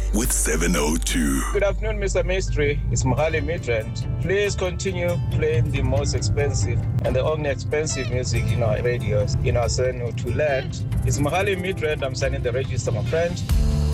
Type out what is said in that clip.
with 702. Good afternoon, Mr. Mystery. It's Mahali Midrand. Please continue playing the most expensive and the only expensive music in our radios in our 702 land. It's Mahali Midrand. I'm signing the register, my friend.